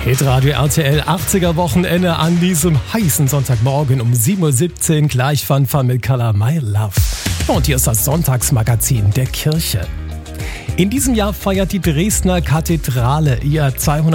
Hitradio RTL 80er Wochenende an diesem heißen Sonntagmorgen um 7.17 Uhr gleich von mit Color My Love. Und hier ist das Sonntagsmagazin der Kirche. In diesem Jahr feiert die Dresdner Kathedrale ihr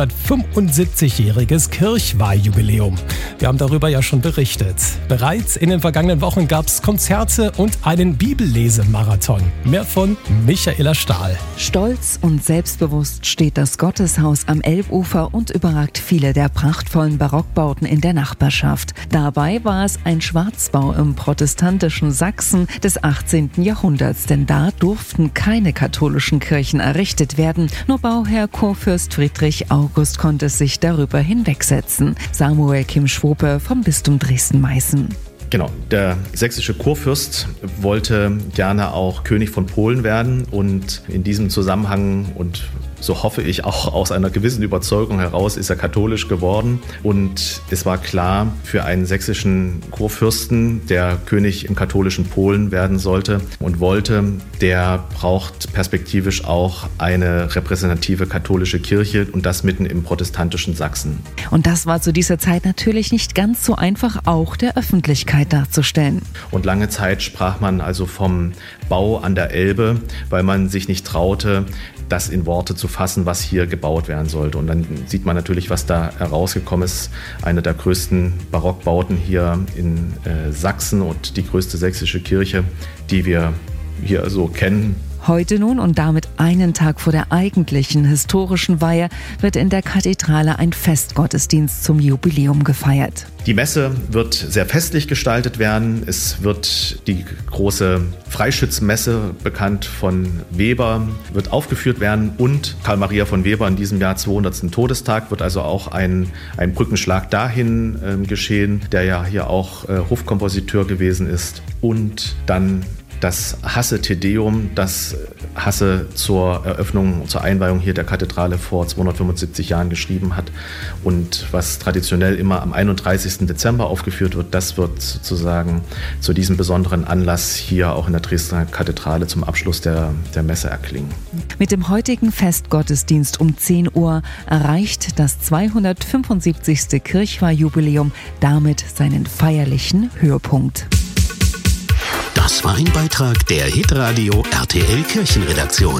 275-jähriges Kirchweihjubiläum. Wir haben darüber ja schon berichtet. Bereits in den vergangenen Wochen gab es Konzerte und einen Bibellesemarathon. Mehr von Michaela Stahl. Stolz und selbstbewusst steht das Gotteshaus am Elbufer und überragt viele der prachtvollen Barockbauten in der Nachbarschaft. Dabei war es ein Schwarzbau im protestantischen Sachsen des 18. Jahrhunderts, denn da durften keine katholischen Kirchen errichtet werden. Nur Bauherr Kurfürst Friedrich August konnte sich darüber hinwegsetzen. Samuel Kim Schwope vom Bistum Dresden-Meißen. Genau, der sächsische Kurfürst wollte gerne auch König von Polen werden und in diesem Zusammenhang und so hoffe ich auch aus einer gewissen Überzeugung heraus ist er katholisch geworden und es war klar für einen sächsischen Kurfürsten, der König im katholischen Polen werden sollte und wollte, der braucht perspektivisch auch eine repräsentative katholische Kirche und das mitten im protestantischen Sachsen. Und das war zu dieser Zeit natürlich nicht ganz so einfach auch der Öffentlichkeit darzustellen. Und lange Zeit sprach man also vom Bau an der Elbe, weil man sich nicht traute, das in Worte zu fassen, was hier gebaut werden sollte. Und dann sieht man natürlich, was da herausgekommen ist. Eine der größten Barockbauten hier in Sachsen und die größte sächsische Kirche, die wir hier so kennen. Heute nun und damit einen Tag vor der eigentlichen historischen Weihe wird in der Kathedrale ein Festgottesdienst zum Jubiläum gefeiert. Die Messe wird sehr festlich gestaltet werden. Es wird die große Freischützenmesse, bekannt von Weber, wird aufgeführt werden und Karl Maria von Weber in diesem Jahr 200. Todestag wird also auch ein Brückenschlag dahin geschehen, der ja hier auch Hofkompositeur gewesen ist und dann das Hasse Te Deum, das Hasse zur Eröffnung, zur Einweihung hier der Kathedrale vor 275 Jahren geschrieben hat und was traditionell immer am 31. Dezember aufgeführt wird, das wird sozusagen zu diesem besonderen Anlass hier auch in der Dresdner Kathedrale zum Abschluss der Messe erklingen. Mit dem heutigen Festgottesdienst um 10 Uhr erreicht das 275. Kirchweihjubiläum damit seinen feierlichen Höhepunkt. Das war ein Beitrag der Hitradio RTL Kirchenredaktion.